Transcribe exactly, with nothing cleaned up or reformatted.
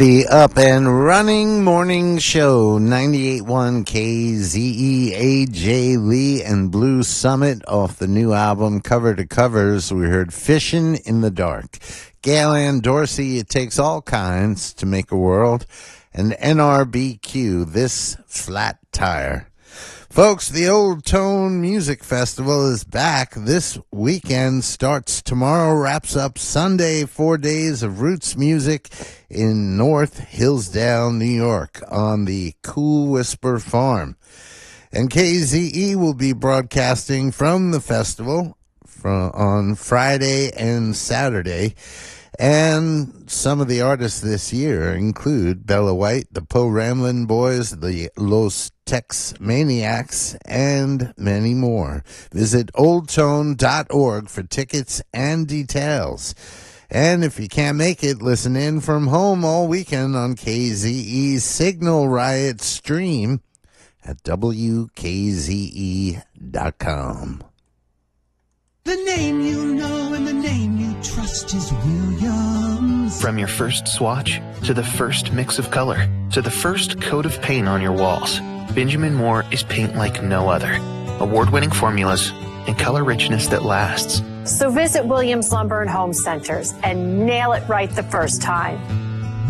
The Up and Running Morning Show, ninety-eight point one K Z E, A J Lee and Blue Summit off the new album Cover to Covers. We heard Fishin' in the Dark. Gail Ann Dorsey, It Takes All Kinds to Make a World. And N R B Q, This Flat Tire. Folks, the Old Tone Music Festival is back this weekend. Starts tomorrow, wraps up Sunday. Four days of roots music in North Hillsdale, New York, on the Cool Whisper Farm. And K Z E will be broadcasting from the festival from, on Friday and Saturday. And some of the artists this year include Bella White, the Poe Ramlin Boys, the Los Tex Maniacs, and many more. Visit old tone dot org for tickets and details. And if you can't make it, listen in from home all weekend on K Z E's Signal Riot stream at W K Z E dot com. The name you know and the name you trust is Williams. From your first swatch, to the first mix of color, to the first coat of paint on your walls, Benjamin Moore is paint like no other. Award-winning formulas and color richness that lasts. So visit Williams Lumber and Home Centers and nail it right the first time.